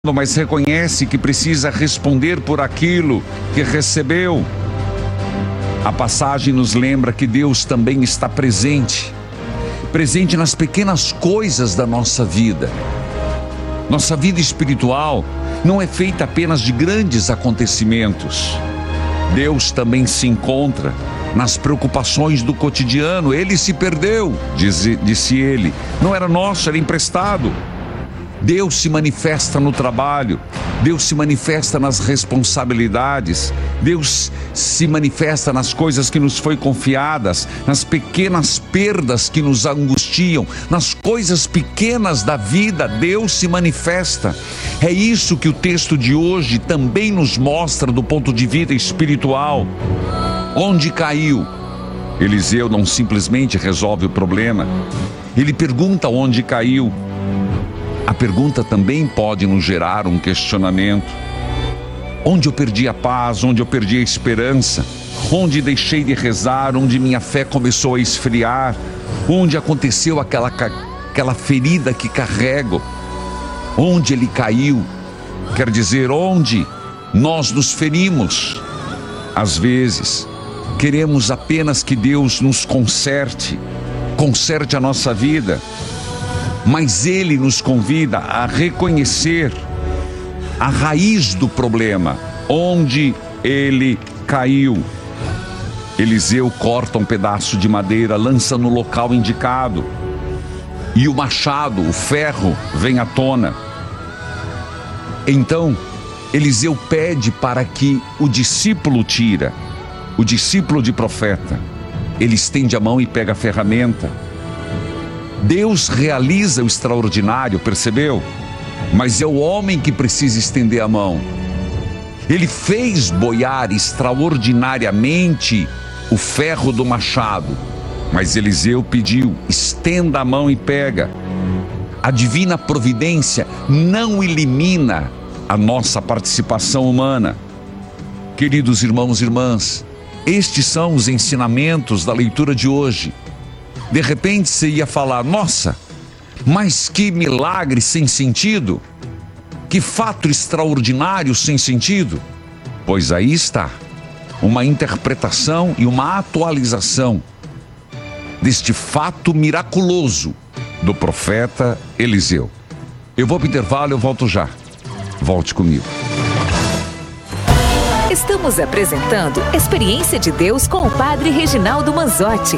mas reconhece que precisa responder por aquilo que recebeu. A passagem nos lembra que Deus também está presente nas pequenas coisas da nossa vida. Nossa vida espiritual não é feita apenas de grandes acontecimentos. Deus também se encontra nas preocupações do cotidiano. Ele se perdeu, disse ele. Não era nosso, era emprestado. Deus se manifesta no trabalho, Deus se manifesta nas responsabilidades, Deus se manifesta nas coisas que nos foi confiadas, nas pequenas perdas que nos angustiam, nas coisas pequenas da vida, Deus se manifesta. É isso que o texto de hoje também nos mostra do ponto de vista espiritual. Onde caiu? Eliseu não simplesmente resolve o problema, ele pergunta onde caiu. A pergunta também pode nos gerar um questionamento. Onde eu perdi a paz? Onde eu perdi a esperança? Onde deixei de rezar? Onde minha fé começou a esfriar? Onde aconteceu aquela ferida que carrego? Onde ele caiu? Quer dizer, onde nós nos ferimos? Às vezes, queremos apenas que Deus nos conserte a nossa vida. Mas Ele nos convida a reconhecer a raiz do problema, onde ele caiu. Eliseu corta um pedaço de madeira, lança no local indicado, e o machado, o ferro, vem à tona. Então, Eliseu pede para que o discípulo o discípulo de profeta, ele estende a mão e pega a ferramenta. Deus realiza o extraordinário, percebeu? Mas é o homem que precisa estender a mão. Ele fez boiar extraordinariamente o ferro do machado, mas Eliseu pediu: estenda a mão e pega. A divina providência não elimina a nossa participação humana. Queridos irmãos e irmãs, estes são os ensinamentos da leitura de hoje. De repente você ia falar: nossa, mas que milagre sem sentido, que fato extraordinário sem sentido. Pois aí está, uma interpretação e uma atualização deste fato miraculoso do profeta Eliseu. Eu vou para o intervalo, eu volto já. Volte comigo. Estamos apresentando Experiência de Deus com o Padre Reginaldo Manzotti.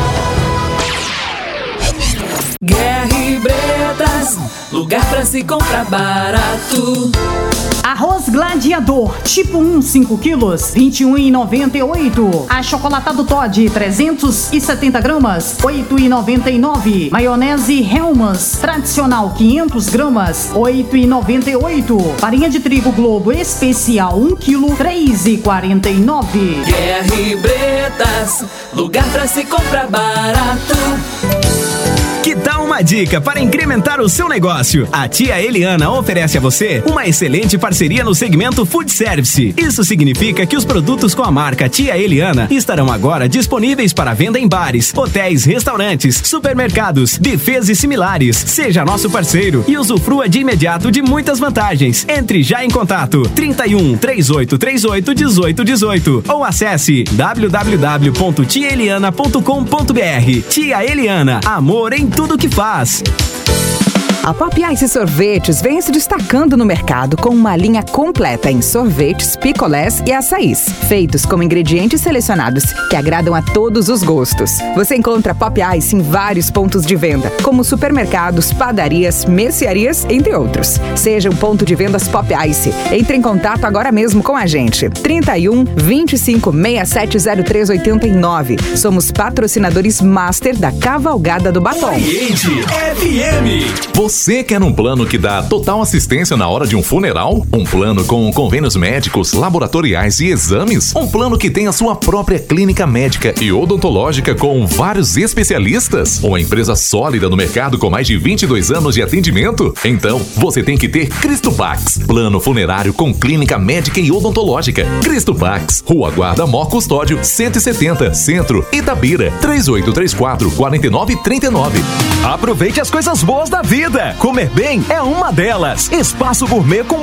Guerra e Bretas, lugar pra se comprar barato. Arroz Gladiador, tipo 1, 5 quilos, R$ 21,98. Achocolatado Toddy, 370 gramas, R$ 8,99. Maionese Hellmann's, tradicional, 500 gramas, R$ 8,98. Farinha de trigo Globo especial, 1 quilo, R$ 3,49. Guerra e Bretas, lugar pra se comprar barato. Que tal uma dica para incrementar o seu negócio? A Tia Eliana oferece a você uma excelente parceria no segmento Food Service. Isso significa que os produtos com a marca Tia Eliana estarão agora disponíveis para venda em bares, hotéis, restaurantes, supermercados, buffets e similares. Seja nosso parceiro e usufrua de imediato de muitas vantagens. Entre já em contato 31 3838 1818 ou acesse www.tiaeliana.com.br. Tia Eliana, amor em tudo que faz. A Pop Ice Sorvetes vem se destacando no mercado com uma linha completa em sorvetes, picolés e açaís, feitos com ingredientes selecionados que agradam a todos os gostos. Você encontra Pop Ice em vários pontos de venda, como supermercados, padarias, mercearias, entre outros. Seja um ponto de vendas Pop Ice. Entre em contato agora mesmo com a gente. 31 25 67 03 89. Somos patrocinadores master da Cavalgada do Batom. FM. Você quer um plano que dá total assistência na hora de um funeral? Um plano com convênios médicos, laboratoriais e exames? Um plano que tem a sua própria clínica médica e odontológica com vários especialistas? Uma empresa sólida no mercado com mais de 22 anos de atendimento? Então, você tem que ter Cristopax, plano funerário com clínica médica e odontológica. Cristopax, Rua Guarda Mó Custódio, 170, Centro, Itabira, 3834-4939. Aproveite as coisas boas da vida. Comer bem é uma delas. Espaço Gourmet com